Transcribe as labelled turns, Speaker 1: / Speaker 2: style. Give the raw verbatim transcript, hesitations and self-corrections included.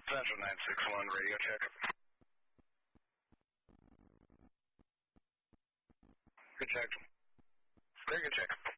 Speaker 1: Central nine six one, radio check. Good check. Very good check.